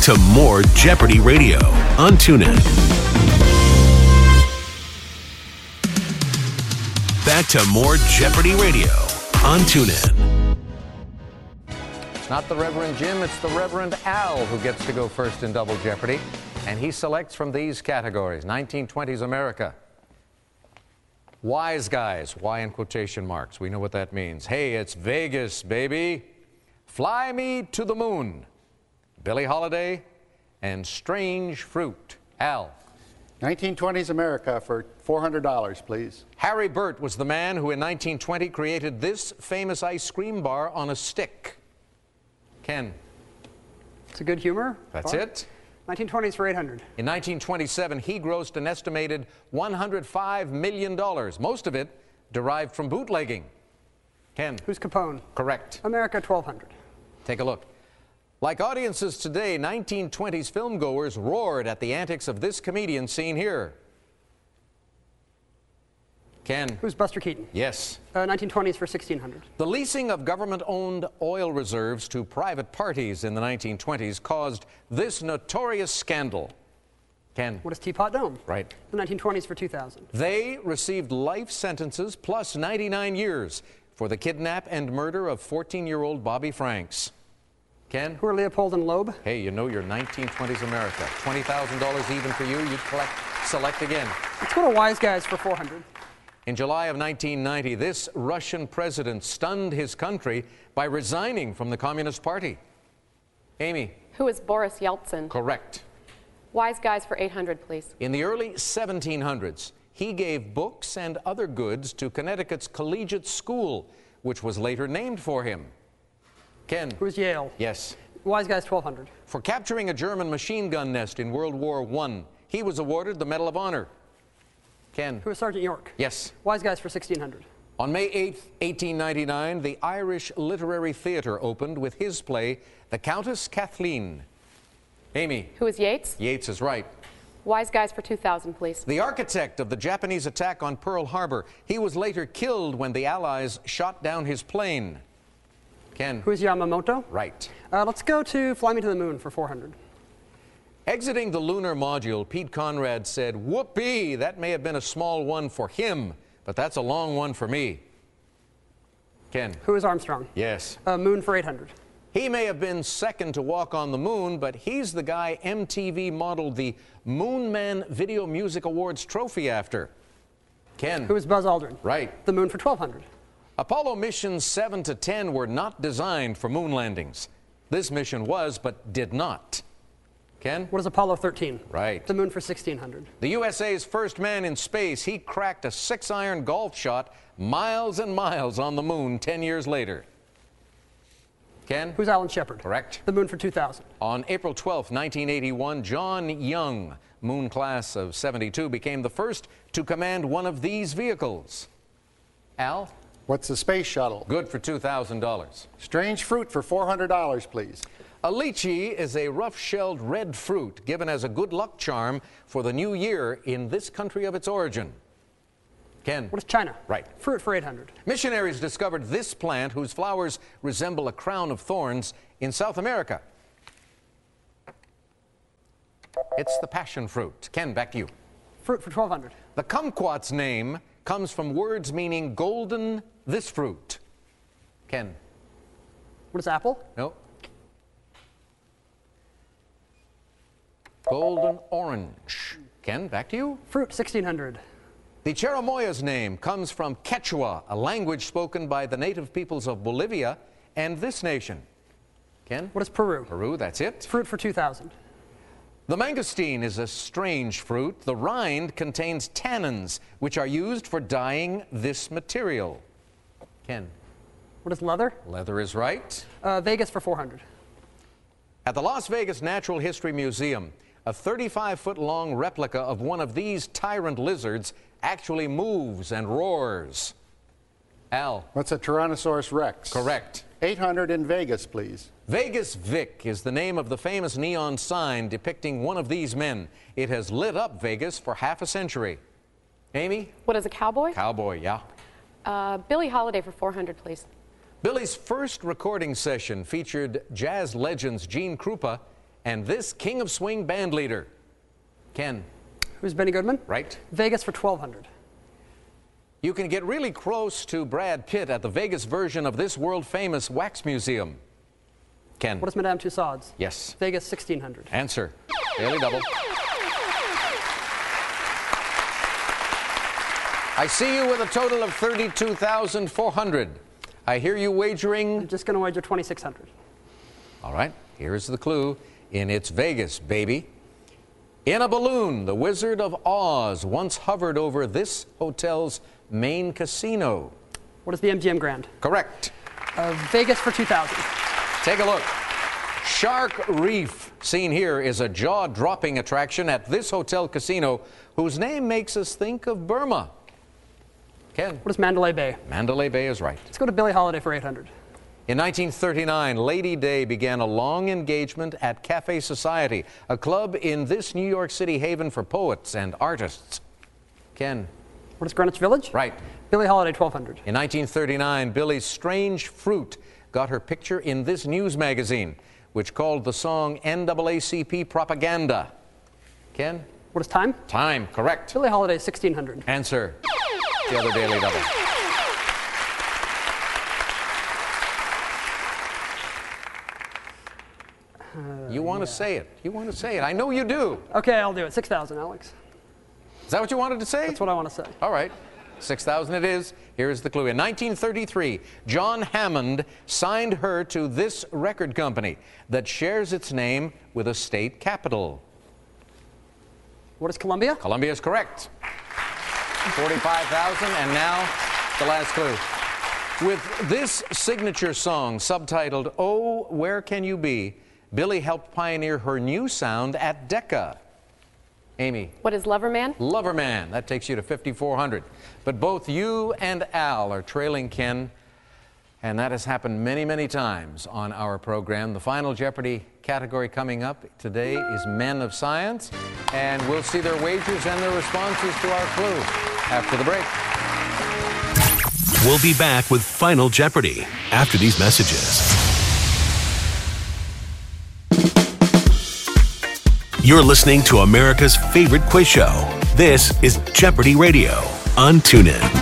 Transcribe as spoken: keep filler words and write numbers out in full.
to more Jeopardy Radio on TuneIn. Back to more Jeopardy Radio on TuneIn. It's not the Reverend Jim, it's the Reverend Al who gets to go first in Double Jeopardy. And he selects from these categories. nineteen twenties America. Wise guys. Why in quotation marks? We know what that means. Hey, it's Vegas, baby. Fly Me to the Moon. Billie Holiday and Strange Fruit. Al. nineteen twenties America for four hundred dollars, please. Harry Burt was the man who in nineteen twenty created this famous ice cream bar on a stick. Ken. It's a good humor. That's bar. it. nineteen twenties for eight hundred. In nineteen twenty-seven, he grossed an estimated one hundred five million dollars, most of it derived from bootlegging. Ken. Who's Capone? Correct. America, twelve hundred. Take a look. Like audiences today, nineteen twenties filmgoers roared at the antics of this comedian seen here. Ken. Who's Buster Keaton? Yes. Uh, nineteen twenties for sixteen hundred. The leasing of government-owned oil reserves to private parties in the nineteen twenties caused this notorious scandal. Ken. What is Teapot Dome? Right. The nineteen twenties for two thousand. They received life sentences plus ninety-nine years for the kidnap and murder of fourteen-year-old Bobby Franks. Ken? Who are Leopold and Loeb? Hey, you know your nineteen twenties America. twenty thousand dollars even for you. You'd collect, select again. Let's go to Wise Guys for four hundred. In July of nineteen ninety, this Russian president stunned his country by resigning from the Communist Party. Amy. Who is Boris Yeltsin? Correct. Wise Guys for eight hundred, please. In the early seventeen hundreds, he gave books and other goods to Connecticut's collegiate school, which was later named for him. Ken. Who's Yale? Yes. Wise Guys, twelve hundred. For capturing a German machine gun nest in World War One, he was awarded the Medal of Honor. Ken. Who is Sergeant York? Yes. Wise Guys for sixteen hundred. On May eighth, eighteen ninety-nine, the Irish Literary Theatre opened with his play, The Countess Kathleen. Amy. Who is Yates? Yates is right. Wise Guys for two thousand, please. The architect of the Japanese attack on Pearl Harbor. He was later killed when the Allies shot down his plane. Ken. Who's Yamamoto? Right. Uh, let's go to Fly Me to the Moon for four hundred. Exiting the lunar module, Pete Conrad said, "Whoopee, that may have been a small one for him, but that's a long one for me." Ken. Who is Armstrong? Yes. Uh, moon for eight hundred. He may have been second to walk on the moon, but he's the guy M T V modeled the Moon Man Video Music Awards trophy after. Ken. Who is Buzz Aldrin? Right. The moon for twelve hundred. Apollo missions seven to ten were not designed for moon landings. This mission was, but did not. Ken? What is Apollo thirteen? Right. The moon for sixteen hundred. The U S A's first man in space, he cracked a six-iron golf shot miles and miles on the moon ten years later. Ken? Who's Alan Shepard? Correct. The moon for two thousand. On April twelfth, nineteen eighty-one, John Young, moon class of seventy-two, became the first to command one of these vehicles. Al? What's the space shuttle? Good for two thousand dollars. Strange Fruit for four hundred dollars, please. A lychee is a rough-shelled red fruit given as a good luck charm for the new year in this country of its origin. Ken? What is China? Right. Fruit for eight hundred. Missionaries discovered this plant whose flowers resemble a crown of thorns in South America. It's the passion fruit. Ken, back to you. Fruit for twelve hundred. The kumquat's name comes from words meaning golden this fruit. Ken? What is apple? No. Golden orange. Ken, back to you. Fruit, sixteen hundred. The Cherimoya's name comes from Quechua, a language spoken by the native peoples of Bolivia and this nation. Ken? What is Peru? Peru, that's it. Fruit for two thousand. The mangosteen is a strange fruit. The rind contains tannins, which are used for dyeing this material. Ken? What is leather? Leather is right. Uh, Vegas for four hundred. At the Las Vegas Natural History Museum, a thirty-five foot long replica of one of these tyrant lizards actually moves and roars. Al? What's a Tyrannosaurus Rex? Correct. eight hundred in Vegas, please. Vegas Vic is the name of the famous neon sign depicting one of these men. It has lit up Vegas for half a century. Amy? What is a cowboy? Cowboy, yeah. Uh, Billie Holiday for four hundred, please. Billie's first recording session featured jazz legends Gene Krupa and this king of swing band leader? Ken. Who's Benny Goodman? Right. Vegas for twelve hundred. You can get really close to Brad Pitt at the Vegas version of this world-famous wax museum. Ken. What is Madame Tussauds? Yes. Vegas sixteen hundred. Answer. Daily double. I see you with a total of thirty-two thousand four hundred. I hear you wagering. I'm just going to wager twenty-six hundred. All right, here's the clue. In It's Vegas, baby. In a balloon, the Wizard of Oz once hovered over this hotel's main casino. What is the M G M Grand? Correct. Uh, Vegas for two thousand. Take a look. Shark Reef, seen here, is a jaw-dropping attraction at this hotel casino whose name makes us think of Burma. Ken. What is Mandalay Bay? Mandalay Bay is right. Let's go to Billie Holiday for eight hundred. In nineteen thirty-nine, Lady Day began a long engagement at Cafe Society, a club in this New York City haven for poets and artists. Ken. What is Greenwich Village? Right. Billie Holiday, twelve hundred. In nineteen thirty-nine, Billie's Strange Fruit got her picture in this news magazine, which called the song N double A C P propaganda. Ken? What is time? Time, correct. Billie Holiday, sixteen hundred. Answer. The other daily double. Uh, you want to yeah. say it. You want to say it. I know you do. Okay, I'll do it. six thousand, Alex. Is that what you wanted to say? That's what I want to say. All right. six thousand it is. Here's the clue. In nineteen thirty-three, John Hammond signed her to this record company that shares its name with a state capital. What is Columbia? Columbia is correct. forty-five thousand, and now the last clue. With this signature song subtitled, Oh, Where Can You Be?, Billie helped pioneer her new sound at Decca. Amy. What is Loverman? Loverman. That takes you to fifty-four hundred. But both you and Al are trailing Ken, and that has happened many, many times on our program. The final Jeopardy category coming up today is Men of Science, and we'll see their wagers and their responses to our clue after the break. We'll be back with Final Jeopardy after these messages. You're listening to America's favorite quiz show. This is Jeopardy Radio on TuneIn.